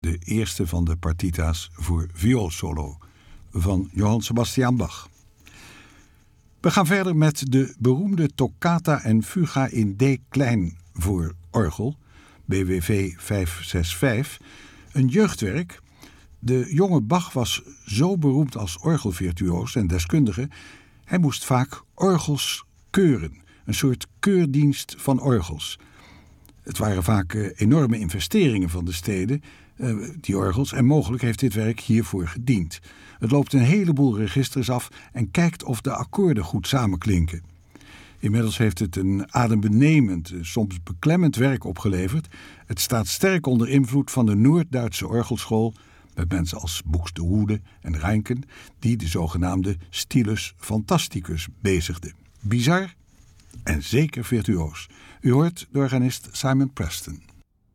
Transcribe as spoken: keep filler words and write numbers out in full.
de eerste van de partita's voor vioolsolo van Johann Sebastian Bach. We gaan verder met de beroemde toccata en fuga in D klein voor orgel, B W V vijfhondervijfenzestig, een jeugdwerk. De jonge Bach was zo beroemd als orgelvirtuoos en deskundige. Hij moest vaak orgels keuren, een soort keurdienst van orgels. Het waren vaak uh, enorme investeringen van de steden, uh, die orgels, en mogelijk heeft dit werk hiervoor gediend. Het loopt een heleboel registers af en kijkt of de akkoorden goed samenklinken. Inmiddels heeft het een adembenemend, soms beklemmend werk opgeleverd. Het staat sterk onder invloed van de Noord-Duitse orgelschool, met mensen als Buxtehude en Reinken, die de zogenaamde stilus fantasticus bezigden. Bizar en zeker virtuoos. U hoort de organist Simon Preston.